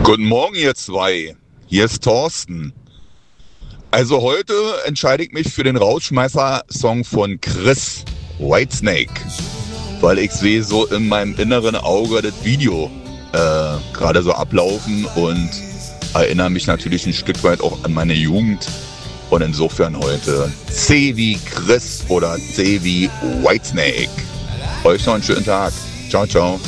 Guten Morgen, ihr zwei. Hier ist Thorsten. Also heute entscheide ich mich für den Rausschmeißer-Song von Chris, Whitesnake. Weil ich sehe so in meinem inneren Auge das Video gerade so ablaufen und erinnere mich natürlich ein Stück weit auch an meine Jugend. Und insofern heute C wie Chris oder C wie Whitesnake. Euch noch einen schönen Tag. Ciao, ciao.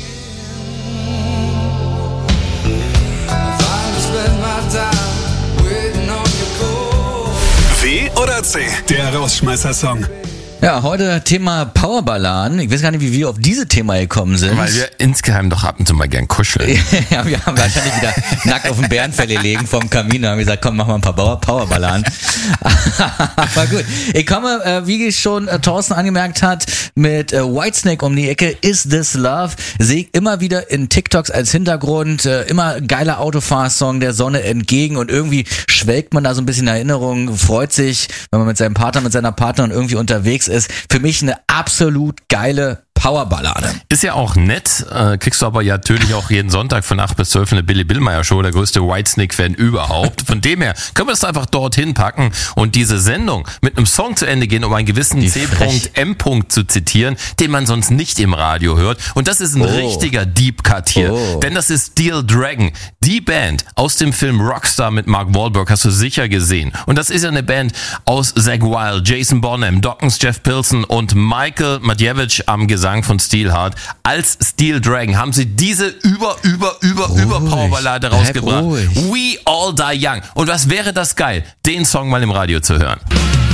W oder C? Der Rausschmeißer-Song. Ja, heute Thema Powerballaden. Ich weiß gar nicht, wie wir auf dieses Thema gekommen sind. Weil wir insgeheim doch ab und zu mal gern kuscheln. Ja, wir haben wahrscheinlich wieder nackt auf dem Bärenfell gelegen vorm Kamin und haben gesagt, komm, mach mal ein paar Powerballaden. Aber gut, ich komme, wie schon Thorsten angemerkt hat, mit Whitesnake um die Ecke. Is This Love? Sehe ich immer wieder in TikToks als Hintergrund. Immer geiler Autofahrsong der Sonne entgegen und irgendwie schwelgt man da so ein bisschen in Erinnerung, freut sich, wenn man mit seinem Partner, mit seiner Partnerin irgendwie unterwegs ist. Für mich eine absolut geile Powerballade. Ist ja auch nett, kriegst du aber ja natürlich auch jeden Sonntag von 8 bis 12 eine Billy Billmeyer Show, der größte Whitesnake-Fan überhaupt. Von dem her können wir das einfach dorthin packen und diese Sendung mit einem Song zu Ende gehen, um einen gewissen C.M. zu zitieren, den man sonst nicht im Radio hört. Und das ist ein richtiger Deep Cut hier. Denn das ist Steel Dragon, die Band aus dem Film Rockstar mit Mark Wahlberg, hast du sicher gesehen. Und das ist ja eine Band aus Zakk Wylde, Jason Bonham, Dawkins, Jeff Pilson und Michael Matjevich am Gesang von Steelheart. Als Steel Dragon haben sie diese über Powerballade rausgebracht. We All Die Young. Und was wäre das geil, den Song mal im Radio zu hören.